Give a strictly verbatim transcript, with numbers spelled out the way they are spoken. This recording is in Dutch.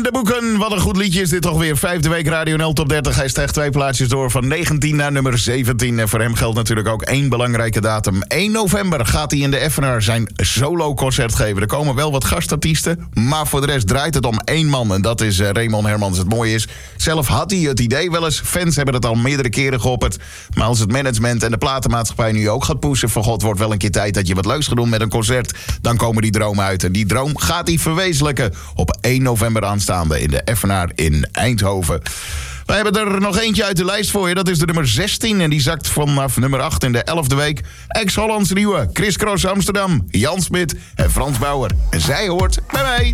in de boeken. Wat een goed liedje is dit toch weer. Vijfde week Radio N L Top dertig. Hij stijgt twee plaatsjes door van negentien naar nummer zeventien. En voor hem geldt natuurlijk ook één belangrijke datum. één november gaat hij in de Effenaar zijn solo-concert geven. Er komen wel wat gastartiesten, maar voor de rest draait het om één man. En dat is uh, Raymond Hermans. Het mooie is, zelf had hij het idee wel eens. Fans hebben het al meerdere keren geopperd. Maar als het management en de platenmaatschappij nu ook gaat pushen... van god, wordt wel een keer tijd dat je wat leuks gaat doen met een concert... dan komen die dromen uit. En die droom gaat hij verwezenlijken op één november aanstaande in de Effenaar in Eindhoven. We hebben er nog eentje uit de lijst voor je. Dat is de nummer zestien en die zakt vanaf nummer acht in de elfde week. Ex-Hollands nieuwe, Chris Cross Amsterdam, Jan Smit en Frans Bauer. En zij hoort bij mij.